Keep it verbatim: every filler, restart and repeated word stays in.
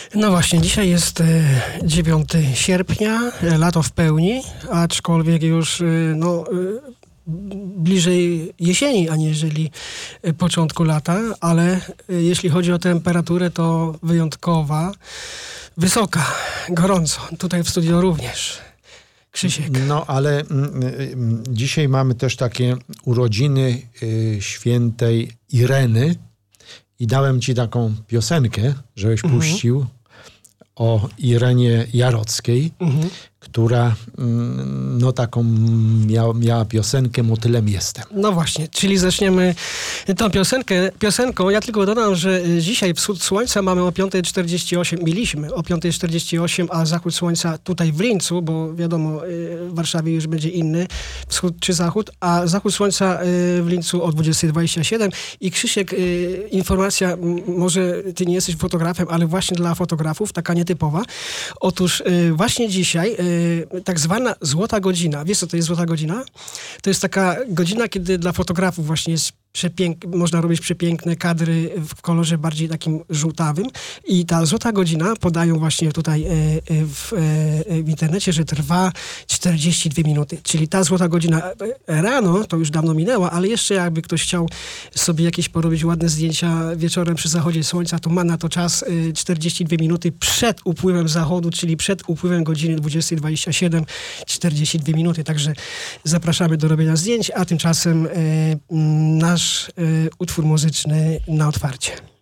No właśnie, dzisiaj jest dziewiątego sierpnia, lato w pełni, aczkolwiek już no, bliżej jesieni, aniżeli początku lata, ale jeśli chodzi o temperaturę, to wyjątkowa, wysoka, gorąco. Tutaj w studio również. Krzysiek. No, ale mm, mm, dzisiaj mamy też takie urodziny y, świętej Ireny i dałem ci taką piosenkę, żebyś mhm. puścił o Irenie Jarockiej, mhm. która mm, no taką miała, miała piosenkę Motylem jestem. No właśnie, czyli zaczniemy tą piosenkę, piosenką. Ja tylko dodam, że dzisiaj wschód słońca mamy o piąta czterdzieści osiem, mieliśmy o piąta czterdzieści osiem, a zachód słońca tutaj w Lincu, bo wiadomo, w Warszawie już będzie inny wschód czy zachód, a zachód słońca w Lincu o dwudziesta dwadzieścia siedem. I Krzysiek, informacja, może ty nie jesteś fotografem, ale właśnie dla fotografów, taka nietypowa. Otóż właśnie dzisiaj tak zwana złota godzina. Wiesz, co to jest złota godzina? To jest taka godzina, kiedy dla fotografów właśnie jest przepięk- można robić przepiękne kadry w kolorze bardziej takim żółtawym. I ta złota godzina, podają właśnie tutaj e, w, e, w internecie, że trwa czterdzieści dwie minuty. Czyli ta złota godzina rano, to już dawno minęła, ale jeszcze jakby ktoś chciał sobie jakieś porobić ładne zdjęcia wieczorem przy zachodzie słońca, to ma na to czas e, czterdzieści dwie minuty przed upływem zachodu, czyli przed upływem godziny dwudziesta dwadzieścia siedem, czterdzieści dwie minuty. Także zapraszamy do robienia zdjęć, a tymczasem e, nasz y, utwór muzyczny na otwarcie.